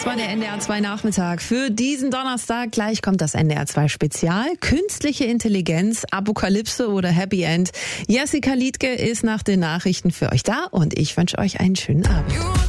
Das war der NDR 2 Nachmittag für diesen Donnerstag. Gleich kommt das NDR 2 Spezial. Künstliche Intelligenz, Apokalypse oder Happy End. Jessica Liedtke ist nach den Nachrichten für euch da und ich wünsche euch einen schönen Abend.